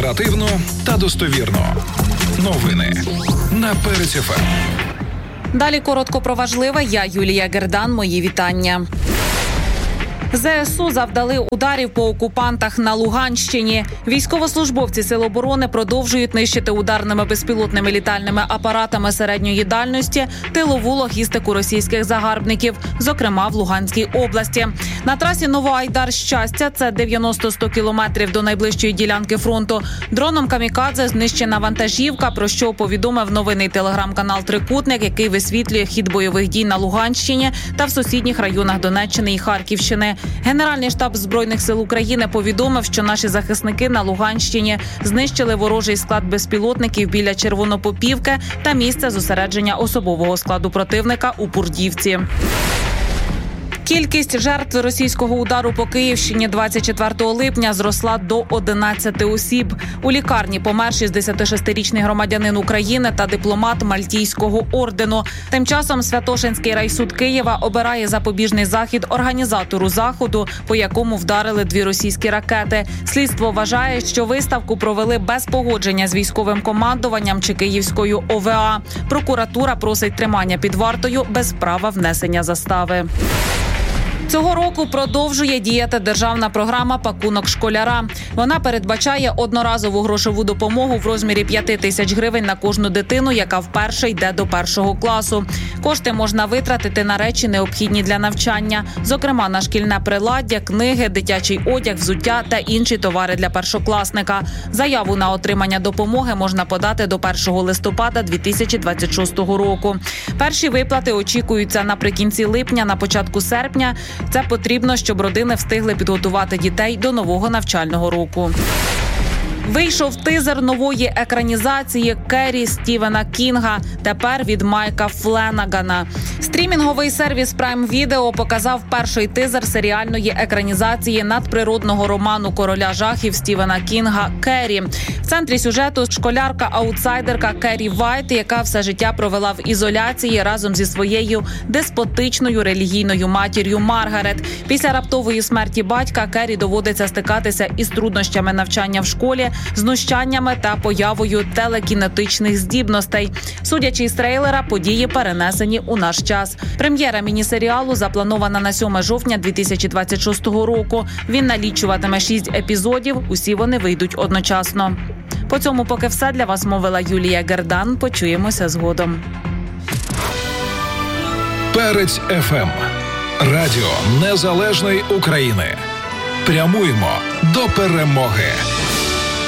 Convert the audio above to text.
Оперативно та достовірно. Новини на Перець ФМ. Далі коротко про важливе. Я Юлія Гердан. Мої вітання. ЗСУ завдали ударів по окупантах на Луганщині. Військовослужбовці Сил оборони продовжують нищити ударними безпілотними літальними апаратами середньої дальності тилову логістику російських загарбників, зокрема в Луганській області. На трасі Новоайдар-Щастя, це 90-100 кілометрів до найближчої ділянки фронту, дроном «Камікадзе» знищена вантажівка, про що повідомив новинний телеграм-канал «Трикутник», який висвітлює хід бойових дій на Луганщині та в сусідніх районах Донеччини і Харківщини. Генеральний штаб Збройних сил України повідомив, що наші захисники на Луганщині знищили ворожий склад безпілотників біля Червонопопівки та місце зосередження особового складу противника у Пурдівці. Кількість жертв російського удару по Київщині 24 липня зросла до 11 осіб. У лікарні помер 66-річний громадянин України та дипломат Мальтійського ордену. Тим часом Святошинський райсуд Києва обирає запобіжний захід організатору заходу, по якому вдарили 2 російські ракети. Слідство вважає, що виставку провели без погодження з військовим командуванням чи Київською ОВА. Прокуратура просить тримання під вартою без права внесення застави. Цього року продовжує діяти державна програма «Пакунок школяра». Вона передбачає одноразову грошову допомогу в розмірі 5 тисяч гривень на кожну дитину, яка вперше йде до 1 класу. Кошти можна витратити на речі, необхідні для навчання, зокрема на шкільне приладдя, книги, дитячий одяг, взуття та інші товари для першокласника. Заяву на отримання допомоги можна подати до 1 листопада 2026 року. Перші виплати очікуються наприкінці липня, на початку серпня. Це потрібно, щоб родини встигли підготувати дітей до нового навчального року. Вийшов тизер нової екранізації «Керрі» Стівена Кінга, тепер від Майка Фленагана. Стрімінговий сервіс Prime Video показав перший тизер серіальної екранізації надприродного роману короля жахів Стівена Кінга «Керрі». В центрі сюжету школярка-аутсайдерка Керрі Вайт, яка все життя провела в ізоляції разом зі своєю деспотичною релігійною матір'ю Маргарет. Після раптової смерті батька Керрі доводиться стикатися із труднощами навчання в школі, знущаннями та появою телекінетичних здібностей. Судячи з трейлера, події перенесені у наш час. Прем'єра міні-серіалу запланована на 7 жовтня 2026 року. Він налічуватиме 6 епізодів, усі вони вийдуть одночасно. По цьому поки все. Для вас мовила Юлія Гердан. Почуємося згодом. Перець ФМ. Радіо Незалежної України. Прямуємо до перемоги.